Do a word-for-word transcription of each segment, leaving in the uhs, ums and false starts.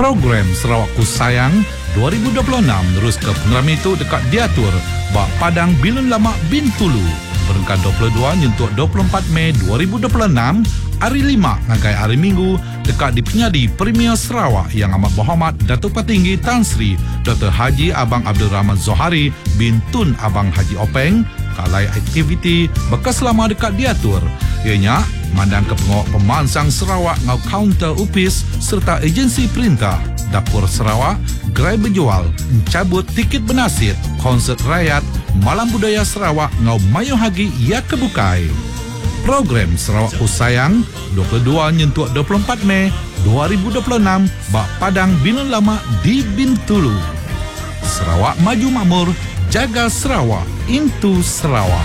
Program Sarawakku Sayang dua ribu dua puluh enam terus ke pengeram itu dekat diatur bak Padang Bilun Lama Bintulu. Berengkat dua puluh dua nyentuh dua puluh empat Mei dua ribu dua puluh enam hari lima ngagai hari Minggu dekat di Penyadi Premier Sarawak yang amat berhormat Datuk Petinggi Tan Sri Doktor Haji Abang Abdul Rahman Zohari bin Tun Abang Haji Openg kalai aktiviti bekas lama dekat diatur. Ianya mandang ke pengawak pemansang Sarawak ngau kaunter upis serta agensi perintah Dapur Sarawak gerai berjual mencabut tiket bernasib konsert rakyat Malam Budaya Sarawak ngau mayu hagi ia kebukai. Program Sarawakku Sayang dua puluh dua nyentuh dua puluh empat Mei dua ribu dua puluh enam bak Padang Bilun Lama di Bintulu. Sarawak maju makmur, jaga Sarawak, into Sarawak.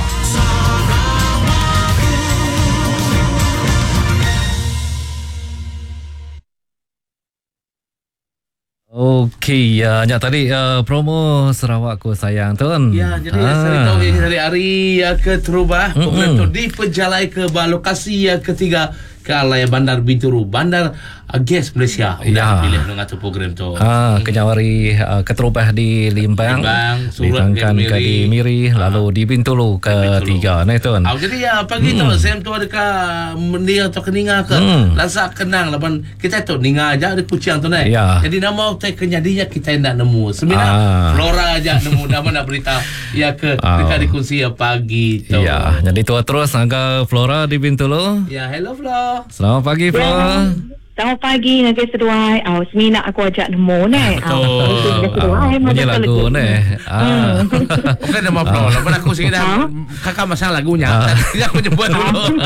Okey, ya, ya tadi uh, promo Sarawakku Sayang tuan. Ya, jadi ah. saya tahu ini hari hari ya ke terubah Mm-mm. program tu diperjalai ke lokasi yang ketiga ke alai Bandar Bintulu, Bandar uh, Gas Malaysia. Ya. Udah pilih mengatur program tu. Ah, kenyawari uh, keterubah di Limbang, Limbang, Surat ditangkan ke ke di Miri, Ah. lalu di Bintulu ketiga ni tuan. Ah, jadi ya pagi Hmm. tu Sam tu ada ke mendia atau keninga ke Hmm. rasa kenang laban kita tu ninga aja ada kucing tu naik. Ya. Jadi nama kita kenyadinya kita nak nemu. Sebenarnya Ah. Flora aja nemu nama nak berita ya ke Ah. dekat dikongsi ya pagi tu. Ya, jadi tua terus angka Flora di Bintulu. Ya, hello Flo. Selamat pagi Flora. Selamat pagi Naga Seduai. Oh, semina aku ajak nemu ni. Betul. Naga Seduai. Ah, bunyi lagu ni. Ah. Bukan nama Flo. Lepas aku sikit dah kakak masang lagunya. Jadi aku jemput dulu.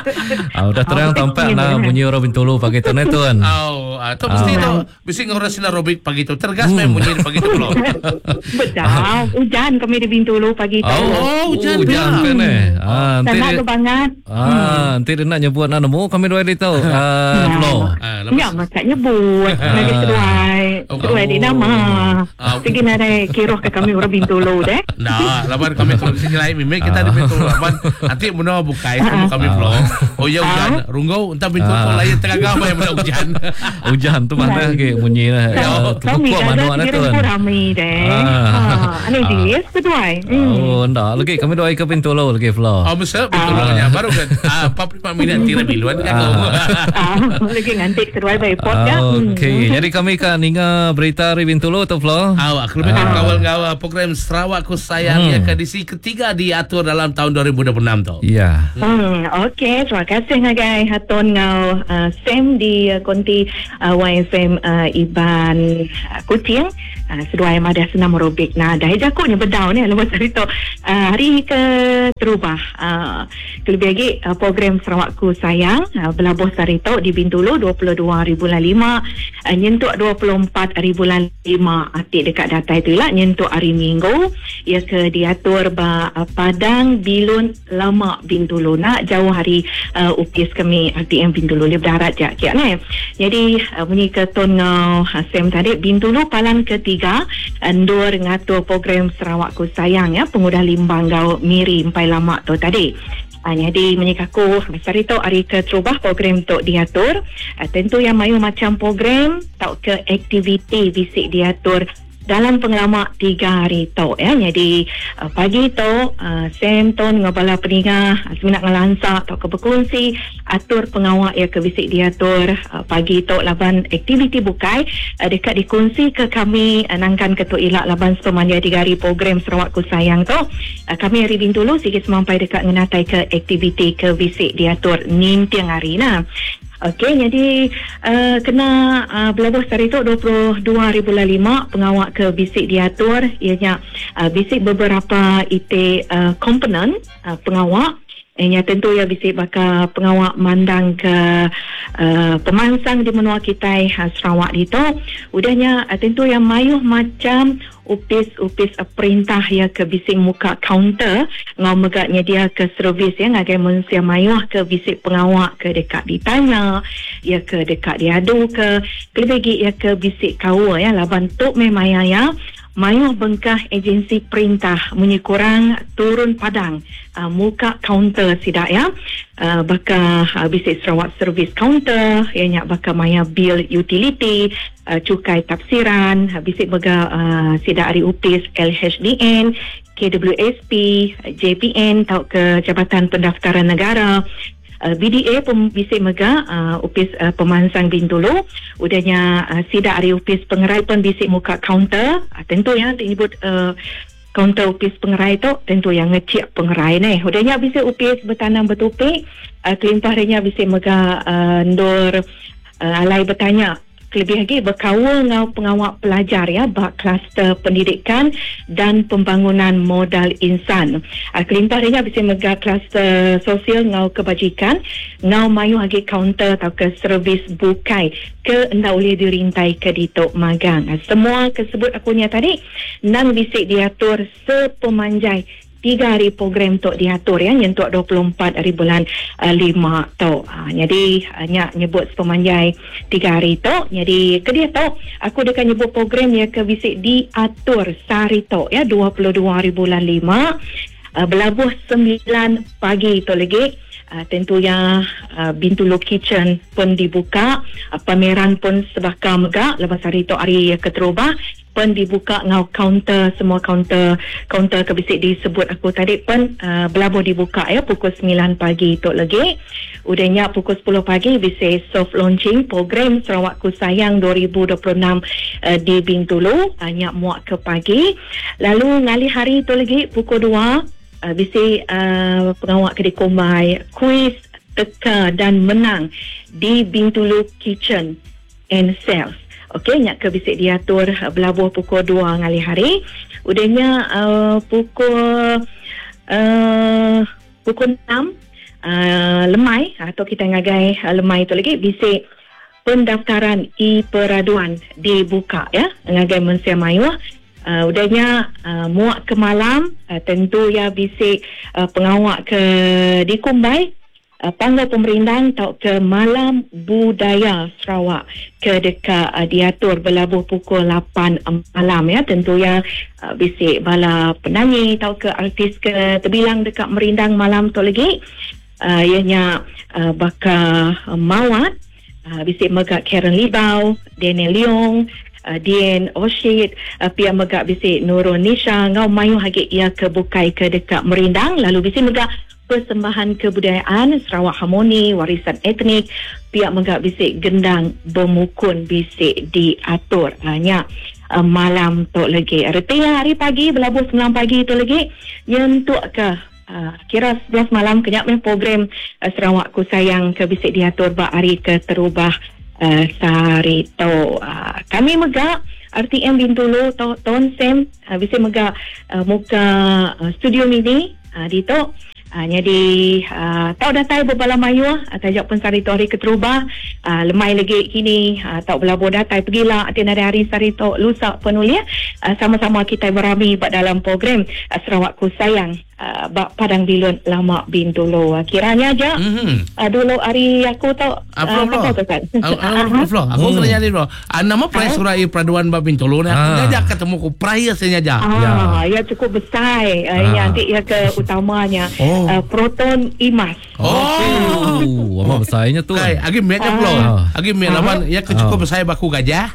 Ah, udah terang tampak lah bunyi orang Bintulu pagi tu ni tuan. Oh, ah, tu mesti tu mesti ngorang sinar robik pagi tu. Tergas main bunyi pagi tu Flo. Betul. Hujan kami di Bintulu pagi tu. Oh, hujan hujan pula. kan eh. Ah, nanti Tanah dia- tu banget. Ah, nanti dia nak nyebut nak nemu kami dua dia tahu. Ah, Flo. Ah, Ya, makanya buat Naga Seduai. Oh. Seduai di nama. Ah. Sige na deh kira ke kami orang Bintulu deh. Nah, laban kami tu sini lain mimik kita di pintu laban nanti muna bukai temu kami Flo. Oh ya hujan, runggau entah pintu tu lain tengah gamai yang muna hujan. Hujan tu mana ke bunyi lah. So, Ah, tu kami kuat dah mana ada mana kira tuan. pun ramai deh. Ah. Ah, ini dia Seduai. Oh, ndak lagi kami doai ke Bintulu lagi Flo. Oh, mesti pintu nya baru kan. Ah, empat puluh lima minit tira biluan kan. Ah, lagi ngantik Seduai by pot ya. Okey, jadi kami kan ninga berita dari Bintulu tu Flo. Awak lebih kan kawal-kawal program Sarawakku Sayang Hmm. yang ke edisi ketiga diatur dalam tahun dua ribu dua puluh enam tu. Ya. Hmm, okey, terima kasih ngagai hatun ngau uh, Sam di uh, konti uh, Y F M uh, Iban uh, Kuching. Uh, Seduai madah senam merobik. Nah, dah jakutnya bedau ni lepas cerita uh, hari ke terubah. Uh, lebih lagi uh, program Sarawakku Sayang uh, berlabuh sarito di Bintulu dua puluh dua hari bulan lima uh, nyentuk dua puluh empat hari bulan lima atik dekat data itu lah nyentuk hari Minggu ia ke diatur ba uh, Padang Bilun Lama Bintulu nak jauh hari uh, upis kami R T M Bintulu lebih darat je kiak ni. Jadi uh, bunyi ke ton ngau uh, Sam tadi Bintulu palan ketiga endur ngatur program Sarawakku Sayang ya pengudah limbang gau Miri Mpai Lama tu tadi. Uh, jadi menyikaku besar itu hari ke terubah program tu diatur uh, tentu yang mayu macam program tau ke aktiviti bisik diatur dalam pengalaman tiga hari tu ya. Jadi uh, pagi tu uh, Sam tu ngabala peninga uh, seminat ngelansak atau ke berkongsi atur pengawal ya ke bisik diatur uh, pagi tu laban aktiviti bukai uh, dekat dikongsi ke kami uh, nangkan ketua ilak laban sepemanjang tiga hari program Sarawakku Sayang tu uh, kami hari Bintulu sikit semampai dekat ngenatai ke aktiviti ke bisik diatur nin tiang hari nah. Okey, jadi uh, kena uh, berlabuh hari itu dua puluh dua hari bulan lima pengawal ke bisik diatur ianya uh, bisik beberapa ite uh, komponen uh, pengawal ianya tentu ya bisik bakal pengawal mandang ke uh, pemansang di menua kita uh, Sarawak itu udahnya uh, tentu yang mayuh macam upis-upis uh, perintah ya ke bisik muka kaunter ngau megaknya dia ke servis ya ngagai manusia mayuh ke bisik pengawal ke dekat ditanya ya ke dekat diadu ke lebih ya ke bisik kawa ya laban tok memang ya mayuh bengkah agensi perintah munyi kurang turun padang uh, muka kaunter sidak ya. Uh, baka uh, bisik Sarawak Service Counter ianya baka maya bil utility, uh, cukai tafsiran, uh, bisik bega uh, sidak ari upis L H D N, K W S P, J P N tau ke Jabatan Pendaftaran Negara. Uh, B D A pun bisik mega uh, upis uh, pemansang Bintulu. Udahnya uh, sidak ari upis pengerai pun bisik muka kaunter. Uh, tentu ya disebut uh, kaunter upis pengerai tu tentu yang ngecik pengerai ni. Udahnya bisik upis bertanam bertupik. Uh, kelimpah dia bisik mega uh, ndor uh, alai bertanya lebih lagi berkawal dengan pengawal pelajar ya bak kluster pendidikan dan pembangunan modal insan. Uh, kelimpah dia bisa mega kluster sosial ngau kebajikan ngau mayu lagi kaunter atau ke servis bukai ke enda boleh dirintai ke ditok magang. Uh, semua kesebut akunya tadi nang bisik diatur sepemanjai tiga hari program tu diatur ya nyentuk dua puluh empat hari bulan uh, lima tu. Ha, jadi hanya nyebut sepemanjai tiga hari tu. Jadi ke dia tu aku dekat nyebut program ya ke bisik diatur sehari tu ya dua puluh dua hari bulan lima. Uh, berlabuh sembilan pagi tu lagi. Uh, tentunya uh, Bintulu Kitchen pun dibuka, uh, pameran pun sebakar megak. Lepas hari tu hari keterubah pun dibuka ngau kaunter, semua kaunter kaunter kebisik disebut aku tadi pun uh, berlabuh dibuka ya pukul sembilan pagi tu lagi. Udahnya pukul sepuluh pagi bisik soft launching program Sarawakku Sayang dua ribu dua puluh enam uh, di Bintulu, hanya muak ke pagi. Lalu ngali hari tu lagi pukul dua Uh, bisik uh, pengawal kedai kombai kuis teka dan menang di Bintulu Kitchen and Sales. Okey, nyak ke bisik diatur uh, berlabuh pukul dua ngali hari. Udahnya uh, pukul uh, pukul enam uh, lemai atau kita ngagai uh, lemai tu lagi bisik pendaftaran e-peraduan dibuka ya ngagai Mensia Mayuah. Uh, udahnya uh, muak ke malam uh, tentu ya bisik uh, pengawak ke di Kumbai uh, panggal pemerintah tau ke malam budaya Sarawak ke dekat uh, diatur berlabuh pukul lapan malam ya tentu ya uh, bisik bala penyanyi tau ke artis ke terbilang dekat merindang malam tu lagi uh, ianya uh, baka uh, mawat uh, bisik megak Karen Libau, Daniel Leong, Uh, Dien Oshid, uh, pihak megak bisik Nurul Nisha ngau mayu hagi ia ke bukai ke dekat merindang. Lalu bisik megak persembahan kebudayaan Sarawak Harmoni warisan etnik, pihak megak bisik gendang bermukun bisik diatur hanya uh, malam tu lagi. Arti hari pagi berlabuh sembilan pagi tu lagi nyentuk ke uh, kira sebelas malam kenyak main program uh, Sarawakku Sayang ke bisik diatur bak hari ke terubah Uh, sehari tu uh, kami megak R T M Bintulu tahun Sam uh, bisa megak uh, muka uh, studio mini uh, di tu uh, jadi uh, tau datai berbala mayu uh, tajak pun sehari tu hari keterubah uh, lemai lagi kini uh, tau berlabuh datai pergilah atin ada hari sehari tu lusa penulis uh, sama-sama kita berami buat dalam program uh, Sarawakku Sayang Uh, bak Padang Bilun Lama Bintulu. Uh, kiranya aja mm-hmm. uh, dulu hari aku tahu apa uh, tu kan. Flo, aku kena jadi bro. Ah, nama Prai Surai Peraduan Bab Bintulu ni aku ngajak ketemu ku Prai saya aja. Ah, ya. ya cukup besar. Uh, ah. Ya nanti ya ke utamanya oh. uh, Proton Imas. Oh, oh. Apa besarnya tu? Kai, agi miatnya Flo. Agi miat lawan ya cukup besar baku gajah.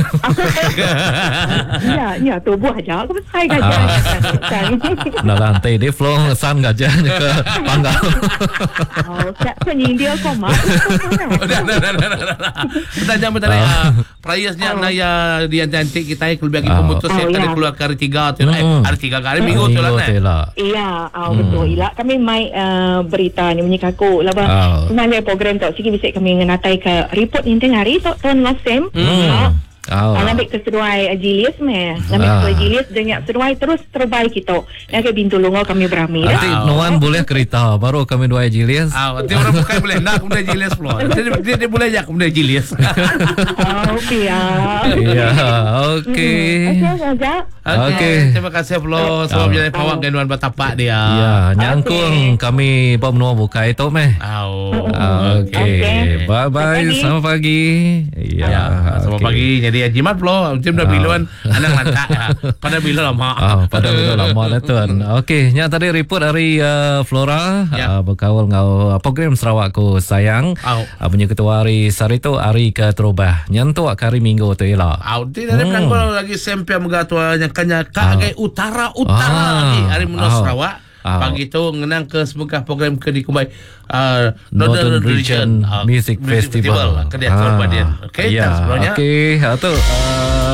Ya, ya tubuh aja aku besar gajah. Nah, lantai dia Flo ngesan gajah ni ke panggal. Oh, tak penyindir kau mak. Dah, dah, dah, dah, dah. Bertanya bertanya. Priasnya na ya dia cantik kita lebih lagi pemutus saya tadi keluar hari tiga tu lah. Hari tiga kali minggu tu lah. Iya, betul. Ila kami mai berita ni bunyi kaku. Laba sebenarnya program tu sikit bisik kami ngenatai ke report ni tengah hari tu tahun Masem. Oh. Ngambil ke seruai Julius meh. Ngambil ke seruai Julius dengan seruai terus terbaik kita. Yang ke Bintulu kami berami ya. Nanti Noan boleh kereta baru kami dua Julius. Ah, nanti orang bukan boleh nak kemudian Julius Flo. Dia dia boleh aja kemudian Julius. Okey ya. Ya, okey. Okey. Terima kasih Flo sebab jadi pawak dengan Batapak dia. Ya, nyangkung kami pom no buka itu meh. Oh. Okey. Bye bye. Selamat pagi. Ya, selamat pagi. Jadi dia jimat plo macam dah biluan anak lantak ya. Pada bila lama. Ah, pada betul lama dah tuan. Okey, nya tadi report dari uh, Flora Ya. uh, berkawal ngau uh, program Sarawak Ku Sayang. Au. Uh, punya ketua hari Sari tu hari ke terubah. Nyentu hari Minggu tu ialah. Au di dari Hmm. pelanggan lagi sempe mengatua yang kanya kagai utara utara Ah. lagi hari Menus Au. Sarawak. Au. Pagi tu ngenang ke sebuah program ke di Kumbai uh, Northern Region uh, Music Festival. Ke dia tuan badian. Okey, ya, tak sebelumnya. okey. Ha tu uh,